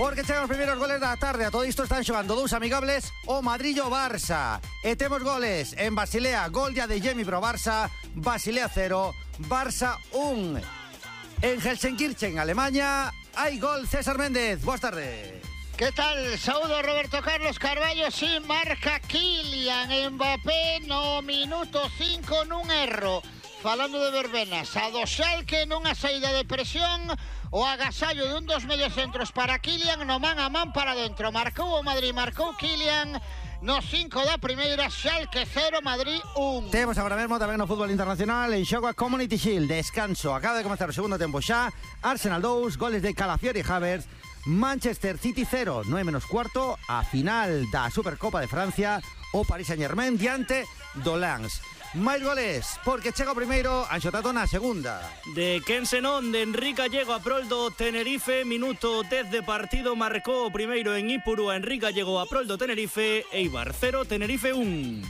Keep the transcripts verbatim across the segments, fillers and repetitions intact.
Porque chegan os primeiros goles da tarde. A todo isto están xogando dous amigables, o Madrid e o Barça. E temos goles en Basilea, gol de Adeyemi pro Barça, Basilea cero, Barça un. En Helsenkirchen, Alemania, hai gol César Méndez. Boas tardes. ¿Qué tal? Saúdo Roberto Carlos Carballo, sí, marca Kylian Mbappé no minuto cinco nun erro. Falando de verbenas, a do Schalke nunha saída de presión, o agasallo dun dos mediocentros para Kylian, no man a man para dentro. Marcou o Madrid, marcou Kylian, no cinco da primeira, Schalke cero, Madrid un. Temos agora mesmo tamén no fútbol internacional en xogo a Community Shield. Descanso, acaba de comenzar o segundo tempo xa. Arsenal dous, goles de Calafiori e Havertz. Manchester City cero, nueve menos cuarto, a final da Supercopa de Francia, o Paris Saint-Germain diante do Lens. Máis goles, porque chega o primeiro Anxo Tato na segunda. De Kensenón, de Enrique Gallego a prol do Tenerife, minuto dez de partido, marcou o primeiro en Ipurúa. Enrique Gallego a prol do Tenerife, Eibar cero, Tenerife un.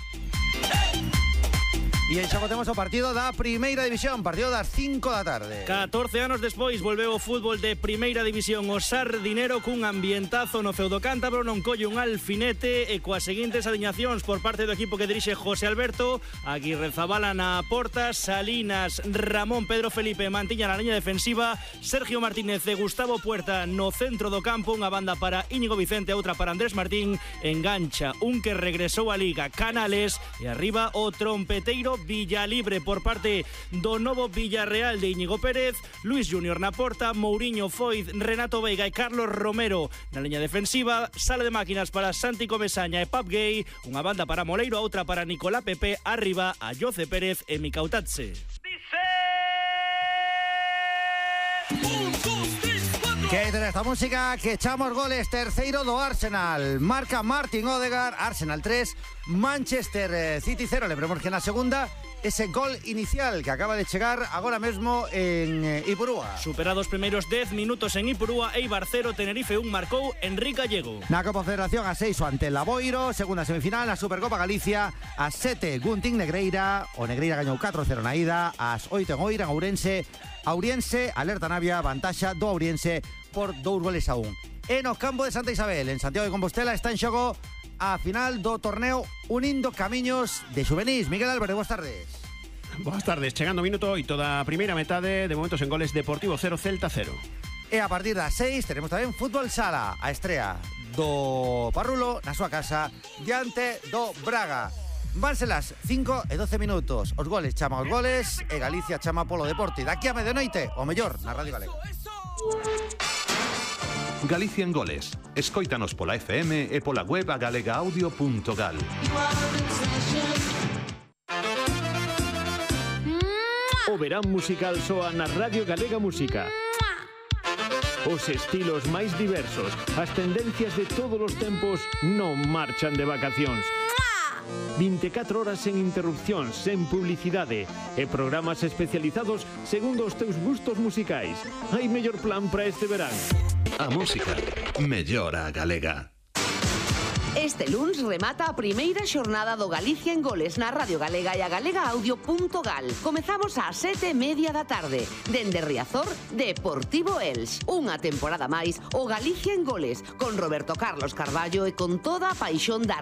E en xogo temos o partido da Primeira División, partido das cinco da tarde. catorce anos despois volveu o fútbol de Primeira División. O Sardinero cun ambientazo no feudo cántabro, non colle un alfinete, e coas seguintes aliñacións por parte do equipo que dirixe José Alberto: Aguirre Zabala na porta, Salinas, Ramón, Pedro Felipe mantiña na liña defensiva, Sergio Martínez e Gustavo Puerta no centro do campo, unha banda para Íñigo Vicente, outra para Andrés Martín, engancha un que regresou á Liga, Canales, e arriba o trompeteiro Villalibre por parte do novo Villarreal de Íñigo Pérez, Luis Junior na porta, Mourinho, Foiz, Renato Veiga e Carlos Romero na liña defensiva, sala de máquinas para Santi Comesaña e Pap Gay, unha banda para Moleiro, outra para Nicolás Pepe, arriba a Jose Pérez e Mikautatse. Que ten esta música, que echamos goles. Terceiro do Arsenal, marca Martin Odegaard, Arsenal tres, Manchester City cero. Le veremos que na segunda ese gol inicial que acaba de chegar agora mesmo en Ipurúa. Superados primeiros dez minutos en Ipurúa, Eibar cero, Tenerife un, marcou Enrique Gallego. Na Copa Federación a seis o ante Lavoiro, segunda semifinal na Supercopa Galicia a sete Gunting Negreira, o Negreira gañou catro cero na ida, ás oito en Oira, en Ourense, Auriense, alerta Navia, vantaxa do Auriense por dous goles a un. E no campo de Santa Isabel, en Santiago de Compostela, está en xogo a final do torneo Unindo Camiños de Xuvenís. Miguel Álvarez, boas tardes. Boas tardes, chegando o minuto oito da primeira metade, de momentos en goles Deportivo cero, Celta cero. E a partir das seis teremos tamén Fútbol Sala, a estrea do Parrulo na súa casa diante do Braga. Vanse las cinco e doce minutos. Os goles chama os goles e Galicia chama polo deporte. Daqui a medianoite, o mellor na Radio Galega. Galicia en goles. Escóitanos pola F M e pola web a galegaaudio punto gal. O verán musical soa na Radio Galega Música. Os estilos máis diversos, as tendencias de todos os tempos non marchan de vacacións. vinte e catro horas sen interrupcións, sen publicidade e programas especializados segundo os teus gustos musicais. Hai mellor plan para este verán. A música mellora a galega. Este luns remata a primeira xornada do Galicia en goles na Radio Galega e a galegaaudio punto gal. Comezamos ás sete e media da tarde. Dende Riazor, Deportivo Elx. Unha temporada máis, o Galicia en goles, con Roberto Carlos Carballo e con toda a paixón da